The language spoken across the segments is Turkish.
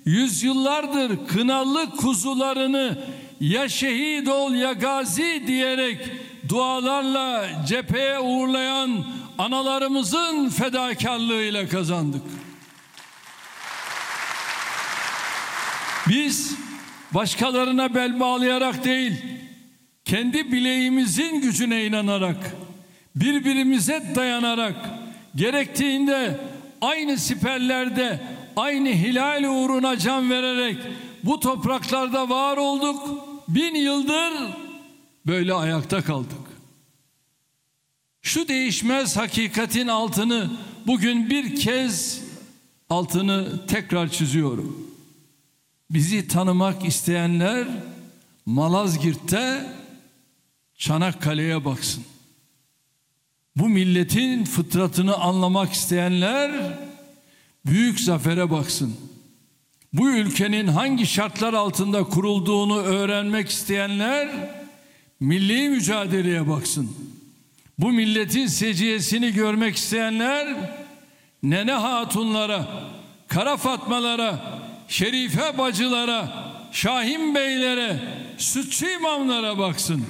yüzyıllardır kınalı kuzularını ya şehit ol ya gazi diyerek dualarla cepheye uğurlayan analarımızın fedakarlığıyla kazandık. Biz başkalarına bel bağlayarak değil, kendi bileğimizin gücüne inanarak, birbirimize dayanarak, gerektiğinde aynı siperlerde, aynı hilal uğruna can vererek bu topraklarda var olduk. 1000 yıldır böyle ayakta kaldık. Şu değişmez hakikatin altını bugün bir kez tekrar çiziyorum. Bizi tanımak isteyenler Malazgirt'te Çanakkale'ye baksın. Bu milletin fıtratını anlamak isteyenler büyük zafere baksın. Bu ülkenin hangi şartlar altında kurulduğunu öğrenmek isteyenler milli mücadeleye baksın. Bu milletin seciyesini görmek isteyenler Nene Hatunlara, Kara Fatmalara, Şerife bacılara, Şahin beylere, sütçü imamlara baksın.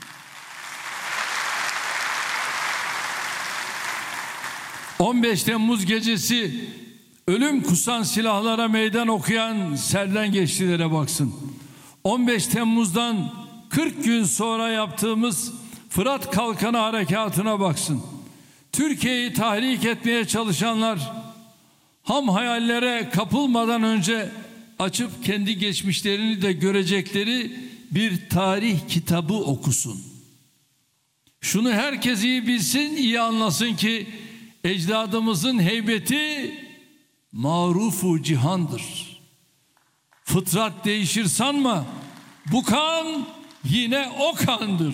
...15 Temmuz gecesi ölüm kusan silahlara meydan okuyan serden geçtilere baksın. 15 Temmuz'dan 40 gün sonra yaptığımız Fırat Kalkanı harekatına baksın. Türkiye'yi tahrik etmeye çalışanlar ham hayallere kapılmadan önce açıp kendi geçmişlerini de görecekleri bir tarih kitabı okusun. Şunu herkes iyi bilsin, iyi anlasın ki ecdadımızın heybeti marufu cihandır. Fıtrat değişir sanma, bu kan yine o kandır.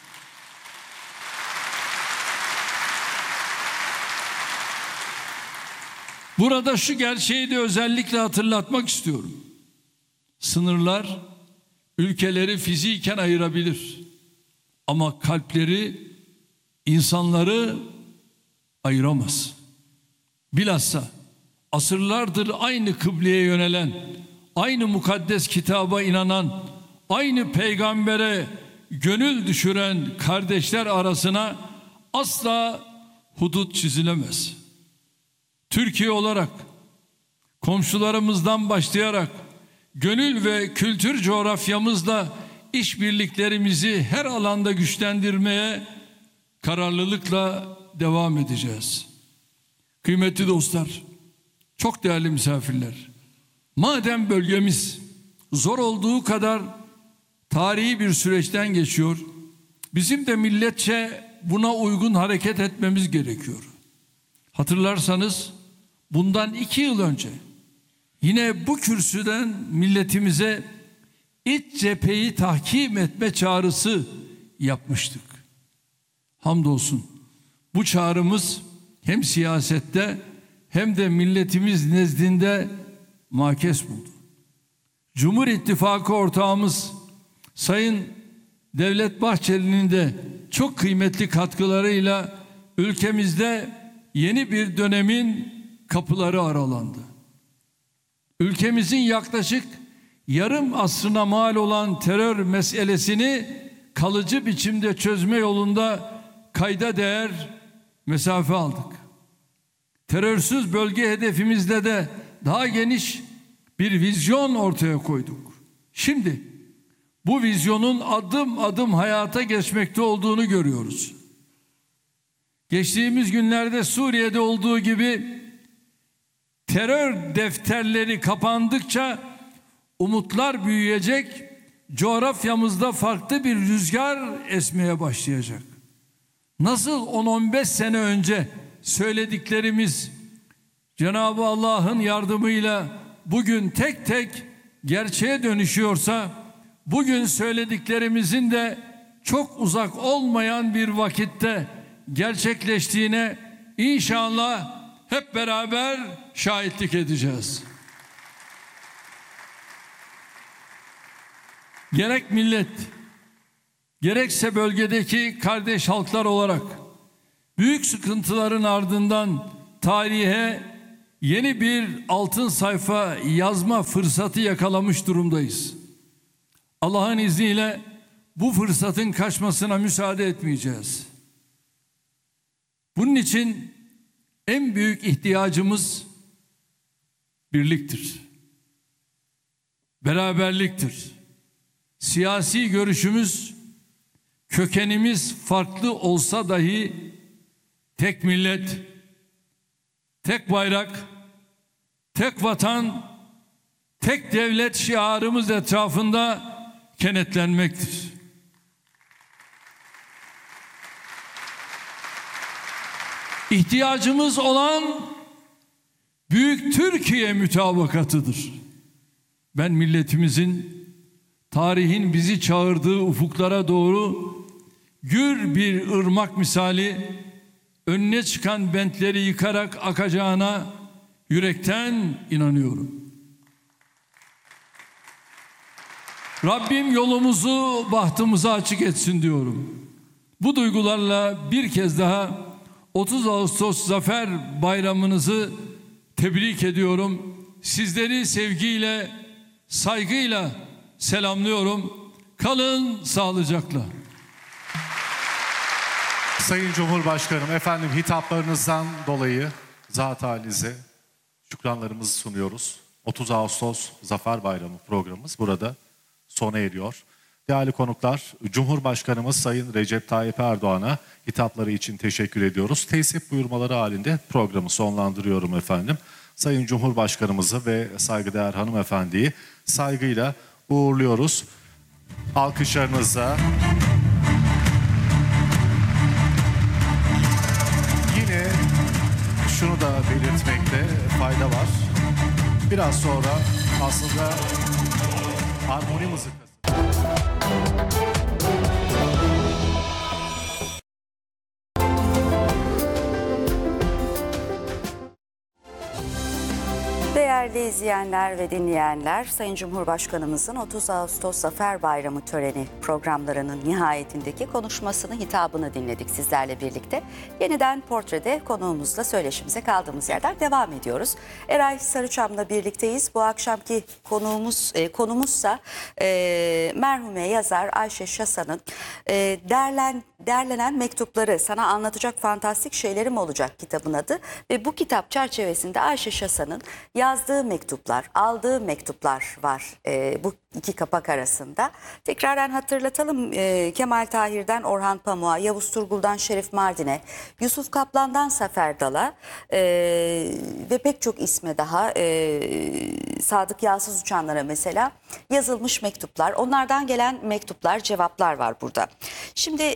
Burada şu gerçeği de özellikle hatırlatmak istiyorum. Sınırlar ülkeleri fiziken ayırabilir. Ama kalpleri, insanları ayıramaz. Bilhassa asırlardır aynı kıbleye yönelen, aynı mukaddes kitaba inanan, aynı peygambere gönül düşüren kardeşler arasına asla hudut çizilemez. Türkiye olarak komşularımızdan başlayarak gönül ve kültür coğrafyamızla işbirliklerimizi her alanda güçlendirmeye kararlılıkla devam edeceğiz. Kıymetli dostlar, çok değerli misafirler, madem bölgemiz zor olduğu kadar tarihi bir süreçten geçiyor, bizim de milletçe buna uygun hareket etmemiz gerekiyor. Hatırlarsanız bundan 2 yıl önce yine bu kürsüden milletimize iç cepheyi tahkim etme çağrısı yapmıştık. Hamdolsun bu çağrımız hem siyasette hem de milletimiz nezdinde makes buldu. Cumhur İttifakı ortağımız Sayın Devlet Bahçeli'nin de çok kıymetli katkılarıyla ülkemizde yeni bir dönemin kapıları aralandı. Ülkemizin yaklaşık yarım asrına mal olan terör meselesini kalıcı biçimde çözme yolunda kayda değer mesafe aldık. Terörsüz bölge hedefimizde de daha geniş bir vizyon ortaya koyduk. Şimdi bu vizyonun adım adım hayata geçmekte olduğunu görüyoruz. Geçtiğimiz günlerde Suriye'de olduğu gibi terör defterleri kapandıkça umutlar büyüyecek, coğrafyamızda farklı bir rüzgar esmeye başlayacak. Nasıl 10-15 sene önce söylediklerimiz Cenab-ı Allah'ın yardımıyla bugün tek tek gerçeğe dönüşüyorsa, bugün söylediklerimizin de çok uzak olmayan bir vakitte gerçekleştiğine inşallah hep beraber şahitlik edeceğiz. Gerek millet, gerekse bölgedeki kardeş halklar olarak büyük sıkıntıların ardından tarihe yeni bir altın sayfa yazma fırsatı yakalamış durumdayız. Allah'ın izniyle bu fırsatın kaçmasına müsaade etmeyeceğiz. Bunun için en büyük ihtiyacımız birliktir, beraberliktir. Siyasi görüşümüz, kökenimiz farklı olsa dahi tek millet, tek bayrak, tek vatan, tek devlet şiarımız etrafında kenetlenmektir. İhtiyacımız olan büyük Türkiye mütabakatıdır. Ben milletimizin, tarihin bizi çağırdığı ufuklara doğru gür bir ırmak misali önüne çıkan bentleri yıkarak akacağına yürekten inanıyorum. Rabbim yolumuzu, bahtımızı açık etsin diyorum. Bu duygularla bir kez daha 30 Ağustos Zafer Bayramınızı tebrik ediyorum. Sizleri sevgiyle, saygıyla selamlıyorum. Kalın sağlıcakla. Sayın Cumhurbaşkanım, efendim hitaplarınızdan dolayı zat halinize şükranlarımızı sunuyoruz. 30 Ağustos Zafer Bayramı programımız burada sona eriyor. Değerli konuklar, Cumhurbaşkanımız Sayın Recep Tayyip Erdoğan'a hitapları için teşekkür ediyoruz. Tesip buyurmaları halinde programı sonlandırıyorum efendim. Sayın Cumhurbaşkanımızı ve saygıdeğer hanımefendiyi saygıyla uğurluyoruz. Alkışlarınızla. Yine şunu da belirtmekte fayda var. Biraz sonra aslında armoni mızıkası. Değerli izleyenler ve dinleyenler, Sayın Cumhurbaşkanımızın 30 Ağustos Zafer Bayramı töreni programlarının nihayetindeki konuşmasını, hitabını dinledik sizlerle birlikte. Yeniden Portre'de konuğumuzla söyleşimize kaldığımız yerden devam ediyoruz. Eray Sarıçam'la birlikteyiz. Bu akşamki konumuzsa merhume yazar Ayşe Şasan'ın derlenen mektupları, sana anlatacak fantastik şeylerim olacak kitabın adı. Ve bu kitap çerçevesinde Ayşe Şasan'ın yazdığı mektuplar, aldığı mektuplar var bu iki kapak arasında. Tekraren hatırlatalım, Kemal Tahir'den Orhan Pamuk'a, Yavuz Turgul'dan Şerif Mardin'e, Yusuf Kaplan'dan Zafer Dal'a ve pek çok isme daha, Sadık Yağsız Uçanlar'a mesela yazılmış mektuplar. Onlardan gelen mektuplar, cevaplar var burada. Şimdi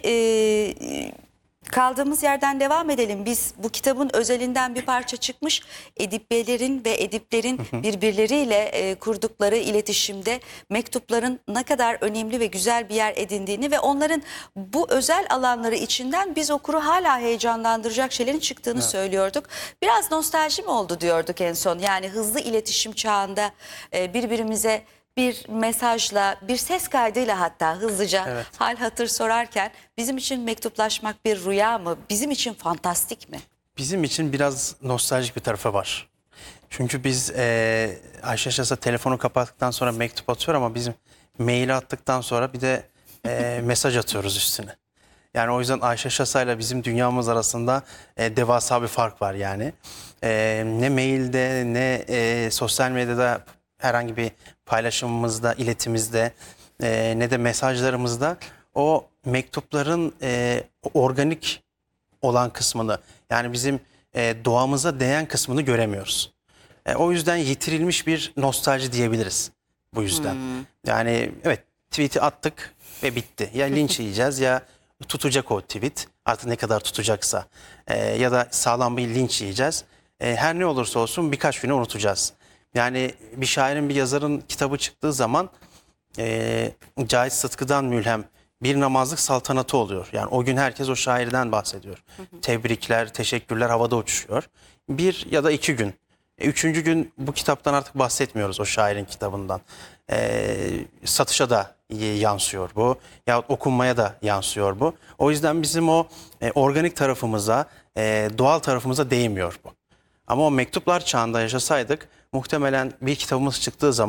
kaldığımız yerden devam edelim. Biz bu kitabın özelinden bir parça çıkmış. Ediplerin ve ediplerin birbirleriyle kurdukları iletişimde mektupların ne kadar önemli ve güzel bir yer edindiğini ve onların bu özel alanları içinden biz okuru hala heyecanlandıracak şeylerin çıktığını söylüyorduk. Biraz nostalji mi oldu diyorduk en son. Yani hızlı iletişim çağında birbirimize bir mesajla, bir ses kaydıyla hatta hızlıca hal hatır sorarken bizim için mektuplaşmak bir rüya mı? Bizim için fantastik mi? Bizim için biraz nostaljik bir tarafı var. Çünkü biz Ayşe Şasa telefonu kapattıktan sonra mektup atıyor ama bizim maili attıktan sonra bir de mesaj atıyoruz üstüne. Yani o yüzden Ayşe Şasa ile bizim dünyamız arasında devasa bir fark var yani. Ne mailde ne sosyal medyada herhangi bir paylaşımımızda, iletimizde ne de mesajlarımızda o mektupların organik olan kısmını, yani bizim doğamıza değen kısmını göremiyoruz. O yüzden yitirilmiş bir nostalji diyebiliriz bu yüzden. Yani evet, tweet'i attık ve bitti. Ya linç yiyeceğiz ya tutacak o tweet, artık ne kadar tutacaksa, ya da sağlam bir linç yiyeceğiz. Her ne olursa olsun birkaç güne unutacağız. Yani bir şairin, bir yazarın kitabı çıktığı zaman Cahit Sıtkı'dan mülhem bir namazlık saltanatı oluyor. Yani o gün herkes o şairden bahsediyor. Tebrikler, teşekkürler havada uçuşuyor. Bir ya da iki gün. Üçüncü gün bu kitaptan artık bahsetmiyoruz, o şairin kitabından. Satışa da yansıyor bu. Yahut okunmaya da yansıyor bu. O yüzden bizim o organik tarafımıza, doğal tarafımıza değmiyor bu. Ama o mektuplar çağında yaşasaydık muhtemelen bir kitabımız çıktığı zaman